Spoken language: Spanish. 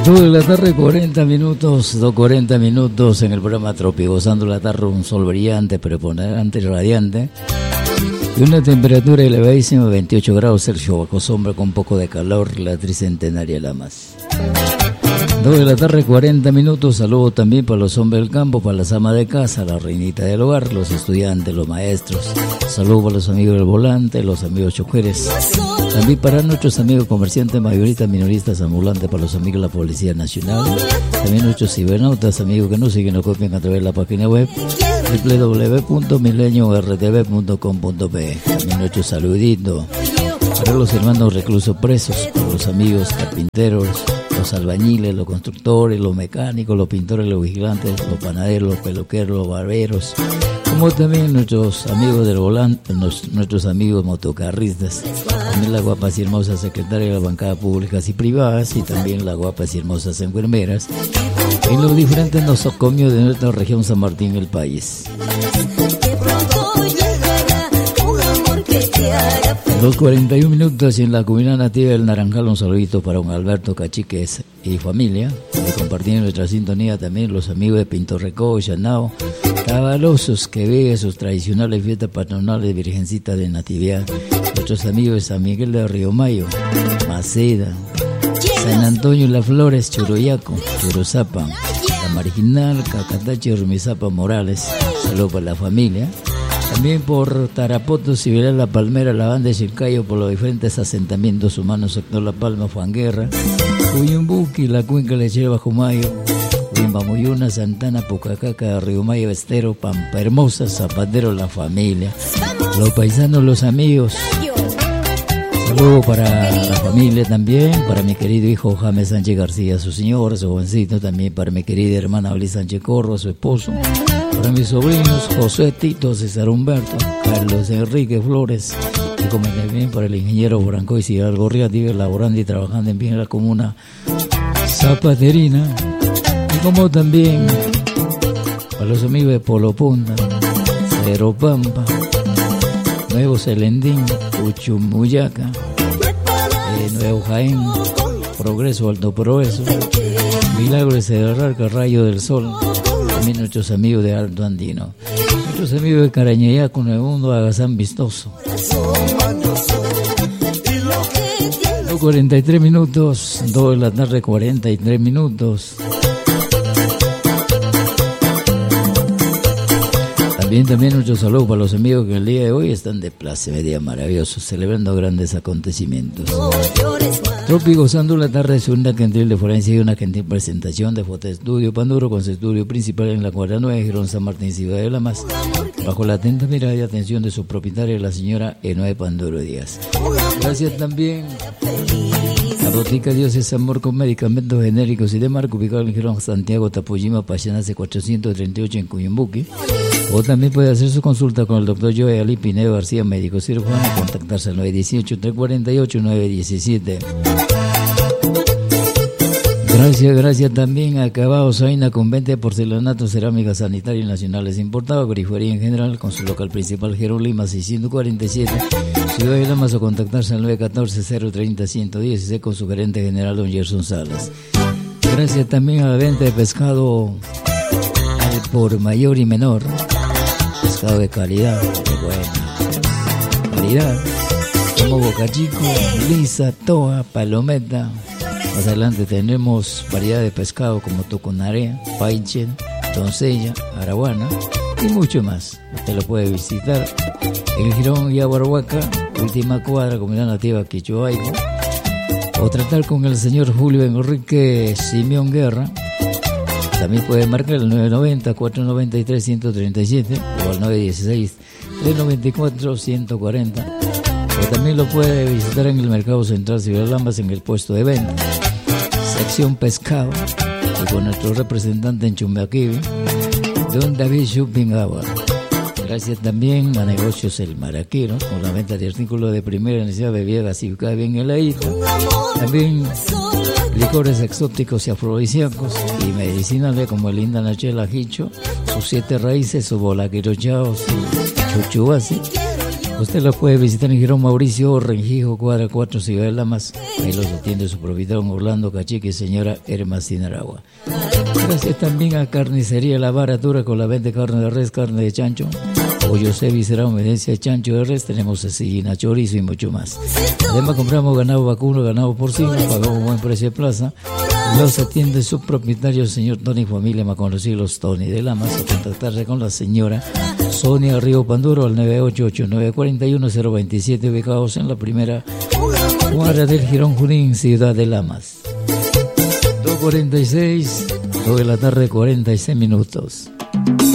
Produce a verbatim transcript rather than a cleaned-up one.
dos de la tarde, cuarenta minutos, dos cuarenta minutos en el programa Tropi, gozando la tarde, un sol brillante, preponderante y radiante, y una temperatura elevadísima, veintiocho grados Celsius, bajo sombra con un poco de calor, la tricentenaria la más. dos de la tarde, cuarenta minutos, saludo también para los hombres del campo, para las amas de casa, la reinita del hogar, los estudiantes, los maestros, saludo para los amigos del volante, los amigos choferes, también para nuestros amigos comerciantes, mayoristas, minoristas, ambulantes, para los amigos de la Policía Nacional, también nuestros cibernautas, amigos que nos siguen, nos copian a través de la página web doble u doble u doble u punto milenio r t v punto com punto pe. También nuestro saludito para los hermanos reclusos presos, para los amigos carpinteros, los albañiles, los constructores, los mecánicos, los pintores, los vigilantes, los panaderos, los peluqueros, los barberos, como también nuestros amigos del volante, nuestros amigos motocarristas, también las guapas y hermosas secretarias de las bancadas públicas y privadas, y también las guapas y hermosas enfermeras en los diferentes nosocomios de nuestra región San Martín, el país. Los cuarenta y un minutos en la comunidad nativa del Naranjal, un saludito para un Alberto Cachiques y familia, que compartiendo nuestra sintonía también los amigos de Pintorrecó, Llanao, Cabalosos, que viven sus tradicionales fiestas patronales de Virgencita de Natividad, nuestros amigos de San Miguel de Río Mayo, Maceda, San Antonio y Las Flores, Churuyaco, Churuzapa, La Marginal, Cacatache, Rumizapa, Morales, saludos para la familia. También por Tarapoto, Civilá, La Palmera, La Banda de Chilcayo, por los diferentes asentamientos humanos, sector La Palma, Fanguerra, Cuyumbuqui, La Cuenca Lechera, Bajo Mayo, Huimbamuyuna, Santana, Pucacaca, Río Mayo, Estero, Pampa Hermosa, Zapatero, la familia, los paisanos, los amigos. Saludos para la familia también, para mi querido hijo James Sánchez García, su señora, su jovencito, también para mi querida hermana Oli Sánchez Corro, su esposo, para mis sobrinos José Tito, César Humberto, Carlos Enrique Flores, y como también para el ingeniero Branco y Ciudad Gorriati, laborando y trabajando en bien en la comuna zapaterina, y como también para los amigos de Polo Punta, Cero Pampa, Nuevo Celendín, Uchumuyaca, eh, Nuevo Jaén, Progreso, Alto Progreso, Milagros de Arranca, Rayo del Sol, también nuestros amigos de Alto Andino, nuestros amigos de Carañayaco, Nuevo Mundo, Agazán Vistoso. cuarenta y tres minutos, dos de la tarde, cuarenta y tres minutos. También, también nuestro saludo para los amigos que el día de hoy están de pláceme, día maravilloso, celebrando grandes acontecimientos. Tropi gozando la tarde es una gentil de forencia y una gentil presentación de Fotoestudio Panduro con su estudio principal en la cuadra nueve, Girón San Martín, Ciudad de La Más, bajo la atenta mirada y atención de su propietaria, la señora Enoe Panduro Díaz. Gracias también a Botica Dios es Amor con medicamentos genéricos y de marca, ubicado en Girón Santiago, Tapujima, Pachanace cuatrocientos treinta y ocho en Cuyumbuqui. O también puede hacer su consulta con el doctor Joe Ali Pinedo García, médico cirujano, contactarse al nueve uno ocho, tres cuatro ocho, nueve uno siete. Gracias, gracias también a Cabao Zaina con venta de porcelanato, cerámica sanitaria y nacionales importados, grifería en general, con su local principal Gerón Lima seiscientos cuarenta y siete, Ciudad de La Más, o contactarse al nueve uno cuatro, cero tres cero, uno uno uno con su gerente general don Gerson Salas. Gracias también a la venta de pescado al por mayor y menor, pescado de calidad, de buena calidad, como Boca Chico, Lisa, Toa, Palometa. Más adelante tenemos variedad de pescado como toconarea, paiche, doncella, araguana y mucho más. Usted lo puede visitar en Girón y Aguarhuaca, última cuadra, comunidad nativa Quichuaico, o tratar con el señor Julio Enrique Simeón Guerra. También puede marcar el nueve nueve cero, cuatro nueve tres, uno tres siete o al nueve uno seis, tres nueve cuatro, uno cuatro cero. O también lo puede visitar en el Mercado Central Ciudad de Lambas, en el puesto de venta, sección pescado, y con nuestro representante en Chumbaquibi, don David Shopping Agua. Gracias también a Negocios El Maraquero, con la venta de artículos de primera necesidad, bebidas gasificadas bien heladitas. También licores exóticos y afrodisíacos y medicinales como el Linda Nachela Hicho, sus siete raíces, su bolaquirochao, su chuchubasi. Usted lo puede visitar en Girón Mauricio, Renjijo, cuadra cuatro, Ciudad de Lamas. Ahí los atiende su propietario Orlando Cachique y señora Hermasina Aragua. Gracias también a Carnicería La Baratura, con la venta de carne de res, carne de chancho, pollo ceviche, será humedencia de chancho de res, tenemos cecina, chorizo y mucho más. Además compramos ganado vacuno, ganado porcino, pagamos buen precio de plaza. Los atiende su propietario, señor Tony Familia, más conocido los Tony de Lamas. A contactarse con la señora Sonia Río Panduro al nueve ocho ocho, nueve cuatro uno, cero dos siete, ubicados en la primera cuadra del Girón Junín, Ciudad de Lamas. dos cuarenta y seis, dos de la tarde, cuarenta y seis minutos.